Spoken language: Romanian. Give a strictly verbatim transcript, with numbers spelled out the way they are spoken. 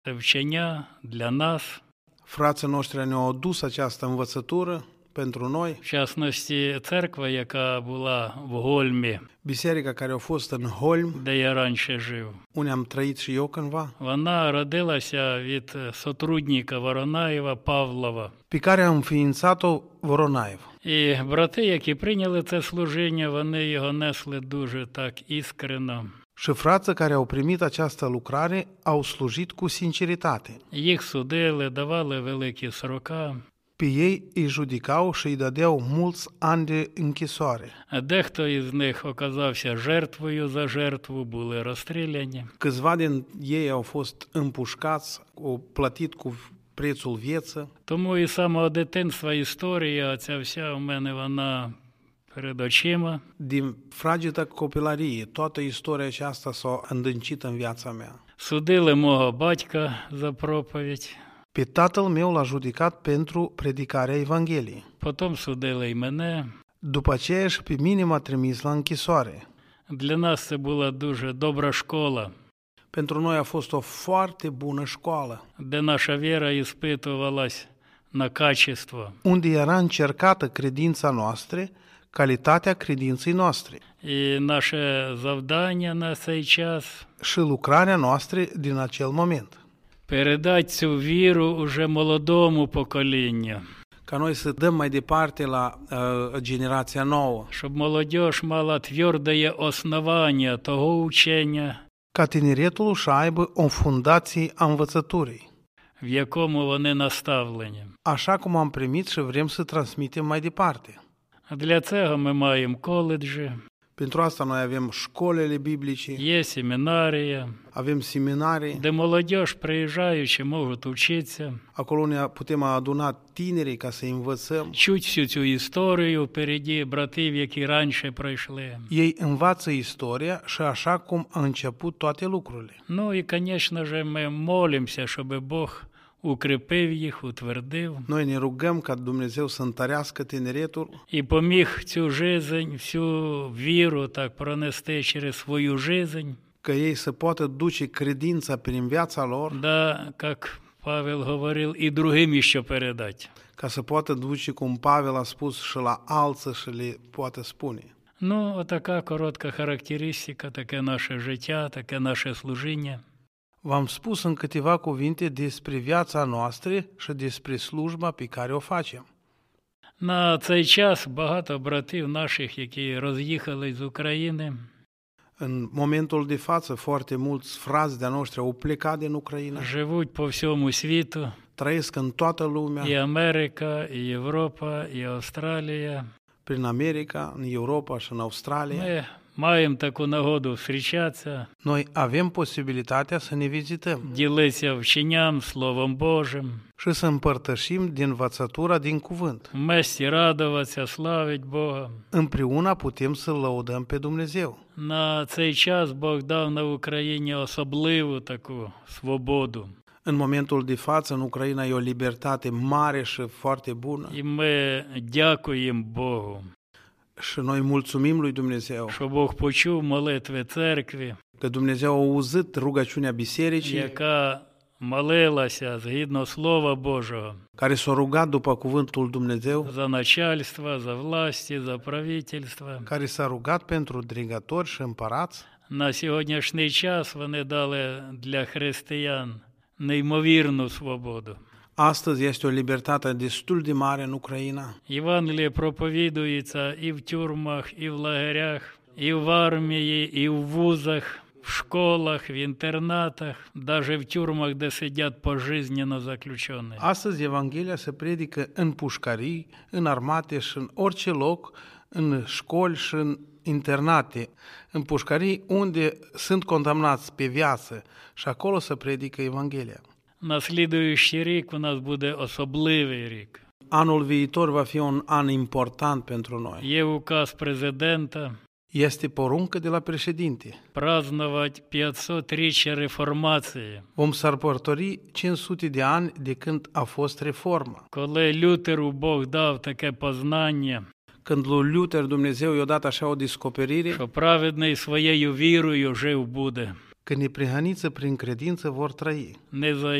вчення для нас. Frații noștri ne-au adus această învățătură pentru noi. В частності, церква, яка була в Гольмі, Biserica care a fost în Holm, де я раніше жив, unde am trăit și eu cândva, вона родилася від сотрудника Воронаєва Павлова. pe care a înființat-o Voronaev. І брати, які прийняли це служіння, вони його несли дуже так іскрено. Și frații care au primit această lucrare au slujit cu sinceritate. Їх судили, давали великі срока. Pe ei îi judicau și îi dădeau mulți ani de închisoare. А дехто із них оказався жертвою за жертву, були розстріляні. Câțiva din ei au fost împușcați, au plătit cu prețul vieții. Тому і з самого дитинства історія, ця вся у мене вона перед очима. Din fragedă copilărie, toată istoria aceasta s-a îndâncit în viața mea. Судили мого батька за проповідь, Pe tatăl meu l-a judecat pentru predicarea Evangheliei. потім судили й мене. După aceea și pe mine m-a trimis la închisoare. Для нас це була дуже добра школа, Pentru noi a fost o foarte bună școală, де наша віра іспитувалась на качество. unde era încercată credința noastră, calitatea credinței noastre І наше завдання на цей час și lucrarea noastră din acel moment. передати цю віру уже молодому поколінню, Ca noi să dăm mai departe la uh, generația nouă, щоб молодь мала тверде основання того учення, ca tineretul să aibă o fundație a învățăturii, в якому вони наставлені. așa cum am primit și vrem să transmitem mai departe. А для цього ми маємо коледжі, Pentru asta noi avem școlile biblice, є семінарія, avem seminarii, де молодь, приїжджаючи, можуть вчитися, acolo ne putem aduna tinerii ca să învățăm. чуть всю цю історію впереді братів, які раніше пройшли. Ei învață istoria și așa cum a început toate lucrurile. Ну і, звісно ж, ми молимося, щоб Бог укріпив їх, утвердив Noi ne rugăm ca Dumnezeu să întărească tineretul і поміг цю жизнь, всю віру так пронести через свою жизнь. ca ei să poată duce credința prin viața lor, Да, як Павел говорив, і другим іще передати. ca să poată duce, cum Pavel a spus, și la alții și le poată spune. Ну, отака коротка характеристика, таке наше життя, таке наше служіння. V-am spus în câteva cuvinte despre viața noastră și despre slujba pe care o facem. На цей час багато братів наших, які роз'їхали з України, În momentul de față, foarte mulți frați de-a noștri au plecat din Ucraina, живуть по всьому світу, trăiesc în toată lumea, і Америка, і Європа, і Австралія. prin America, în Europa și în Australia. Ми маємо таку нагоду зустрічатися, Noi avem posibilitatea să ne vizităm ділитися вченням, Словом Божим, și să împărtășim din învățătura din cuvânt. вместе радуватися, славить Бога. Împreună putem să lăudăm pe Dumnezeu. На цей час Бог дав на Україні особливу таку свободу. În momentul de față, în Ucraina, e o libertate mare și foarte bună. І ми дякуємо Богу, Și noi mulțumim lui Dumnezeu що Бог почув молитви церкви, că Dumnezeu a auzit rugăciunea bisericii, яка молилася згідно Слова Божого care s-a rugat după cuvântul Dumnezeu, за начальство, за власті, за правительство. care s-a rugat pentru dregători și împărați. На сьогоднішній час вони дали для християн неймовірну свободу. Astăzi este o libertate destul de mare în Ucraina. Євангеліє проповідується і в тюрмах, і в лагерях, і в армії, і в вузах, в школах, в інтернатах, навіть в тюрмах, де сидять пожизненно заключені. Astăzi Evanghelia se predică în pușcării, în armate și în orice loc, în școli și în internate, în pușcării unde sunt condamnați pe viață și acolo se predică Evanghelia. На слідуючий рік у нас буде особливий рік. Anul viitor va fi un an important pentru noi. Є указ президента Este poruncă de la președinte. празднувати п'ятсотріччя реформації, Vom sărbători cinci sute de ani de când a fost reforma. коли Лютеру Бог дав таке познання, Când lui Luther Dumnezeu i-a dat așa o descoperire, що праведний своєю вірою жив буде. că neprihăniță prin credință vor trăi. не за